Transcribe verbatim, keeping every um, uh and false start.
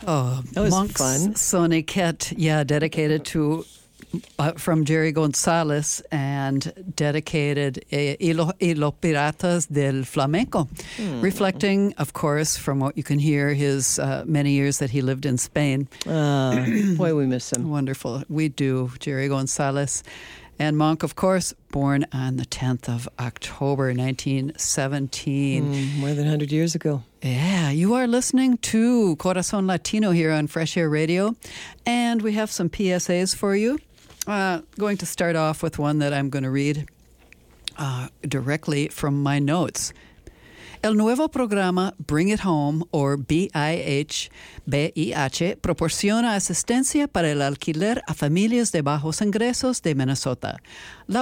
Oh, that was Monk's fun. Soniquette, yeah, dedicated to uh, from Jerry Gonzalez and dedicated eh, y, lo, y los Piratas del Flamenco, mm. reflecting, of course, from what you can hear, his uh, many years that he lived in Spain. Uh, boy, we miss him. Wonderful. We do. Jerry Gonzalez. And Monk, of course, born on the tenth of October, nineteen seventeen. Mm, more than one hundred years ago. Yeah, you are listening to Corazon Latino here on Fresh Air Radio. And we have some P S As for you. Uh, going to start off with one that I'm going to read uh, directly from my notes. El nuevo programa Bring It Home, or B I H, B I H, proporciona asistencia para el alquiler a familias de bajos ingresos de Minnesota. La